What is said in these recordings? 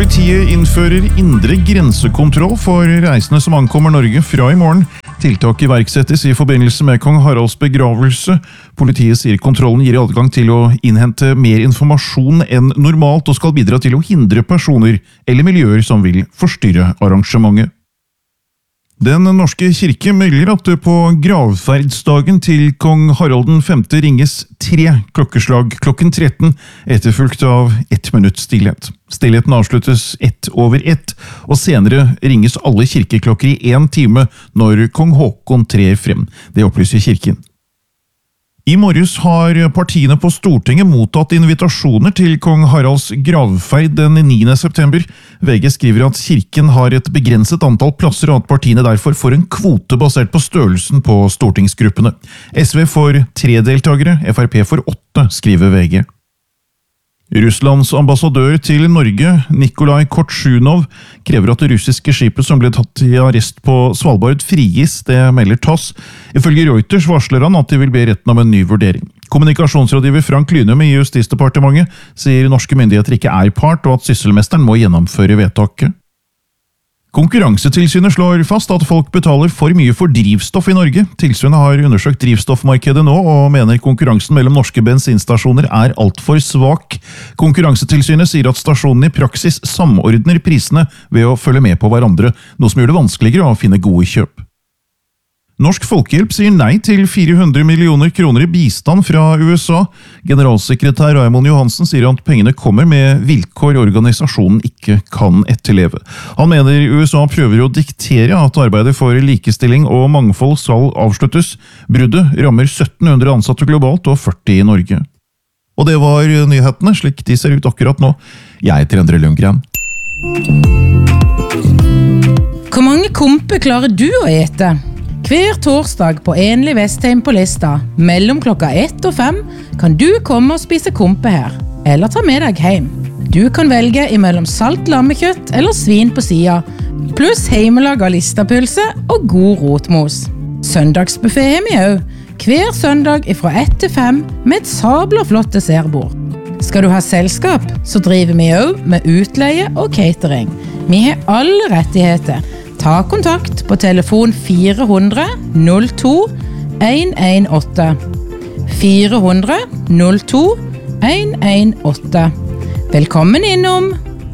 Politiet innfører indre grensekontroll for reisende som ankommer Norge fra i morgen. Tiltak iverksettes i forbindelse med kong Haralds begravelse. Politiet sier kontrollen gir adgang til å innhente mer informasjon enn normalt og skal bidra til å hindre personer eller miljøer som vil forstyrre arrangementet. Den norske kirke melder at det på gravferdsdagen til kong Harald V ringes 3 klokkeslag klokken 13, etterfulgt av 1 minutt stillhet. Stillheten avsluttes 1:01, og senere ringes alle kirkeklokker i 1 time når kong Håkon trer frem. Det opplyser kirken. I morges har partiene på Stortinget mottatt invitasjoner til kong Haralds gravferd den 9. september. VG skriver at kirken har et begrenset antall plasser og at partiene derfor får en kvote basert på størrelsen på stortingsgruppene. SV får 3 deltagere, FrP får 8, skriver VG. Russlands ambassadør til Norge, Nikolai Kortsjunov, krever at det russiske skipet som ble tatt i arrest på Svalbard frigis, det melder TASS. Ifølge Reuters varsler han at de vil be retten om en ny vurdering. Kommunikasjonsrådgiver Frank Lynum i Justisdepartementet sier norske myndigheter ikke er part, og at sysselmesteren må gjennomføre vedtaket. Konkurransetilsynet slår fast at folk betaler for mye for drivstoff i Norge. Tilsynet har undersøkt drivstoffmarkedet nå, og mener konkurransen mellom norske bensinstasjoner er alt for svak. Konkurransetilsynet sier at stasjonene i praksis samordner prisene ved å følge med på hverandre, noe som gjør det vanskeligere å finne gode kjøp. Norsk Folkehjelp sier nei til 400 millioner kroner i bistand fra USA. Generalsekretær Raymond Johansen sier at pengene kommer med vilkår organisasjonen ikke kan etterleve. Han mener USA prøver å diktere at arbeidet for likestilling og mangfold skal avsluttes. Bruddet rammer 1700 ansatte globalt og 40 i Norge. Og det var nyhetene, slik de ser ut akkurat nå. Jeg heter Endre Lundgren. Hvor mange kompe klarer du å ete? Hver torsdag på Enlig Vestheim på Lista, mellom klokka 1 og 5, kan du komme og spise kompe her, eller ta med deg hjem. Du kan velge imellom salt lammekjøtt eller svin på sida, pluss heimelaga listapølse og god rotmos. Søndagsbuffet har vi også, hver søndag fra 1 til 5 med et sabla flott dessertbord. Skal du ha selskap, så driver vi også med utleie og catering. Vi har alle rettigheter. Ta kontakt på telefon 400 02 118. 400 02 118. Velkommen innom!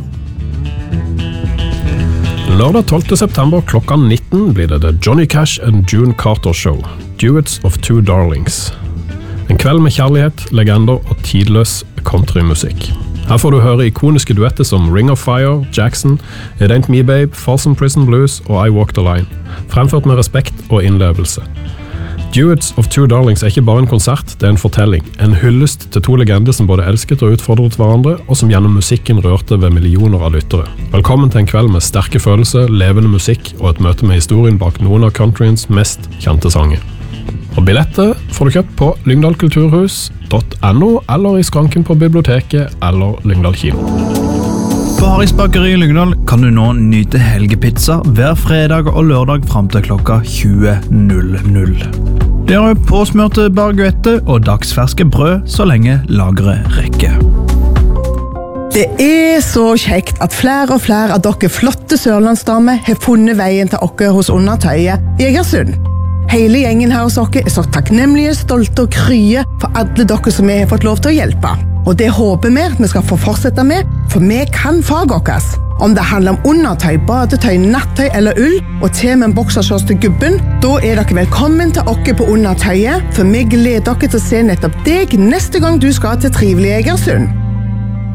Lørdag 12. september klokka 19 blir det The Johnny Cash and June Carter Show, Duets of Two Darlings. En kveld med kjærlighet, legender og tidløs countrymusikk. Her får du høre ikoniske duetter som Ring of Fire, Jackson, It Ain't Me Babe, Folsom Prison Blues og I Walk the Line, fremført med respekt og innlevelse. Duets of Two Darlings er ikke bare en konsert, det er en fortelling, en hyllest til 2 legender som både elsket og utfordret hverandre, og som gjennom musikken rørte ved millioner av lyttere. Velkommen til en kveld med sterke følelser, levende musikk og et møte med historien bak noen av countryens mest kjente sanger. Og billetter får du kjøpt på lyngdalkulturhus.no eller i skranken på biblioteket eller Lyngdal kino. På Harris Bakeri i Lyngdal kan du nå nyte helgepizza hver fredag og lørdag frem til klokka 20.00. Det er påsmørte baguette og dagsferske brød så lenge lageret rekker. Det er så kjekt at flere og flere av dere flotte sørlandsdamer har funnet veien til dere hos Undertøyet i Egersund. Hele gjengen her hos dere er så takknemlige, stolte og krye for alle dere som vi har fått lov til å hjelpe. Og det håper vi skal få fortsette med, for vi kan faget deres. Om det handler om undertøy, badetøy, nattøy eller ull, og til med en boksershorts til gubben, da er dere velkommen til dere på Undertøyet, for vi gleder dere til å se nettopp deg neste gang du skal til trivelig Egersund.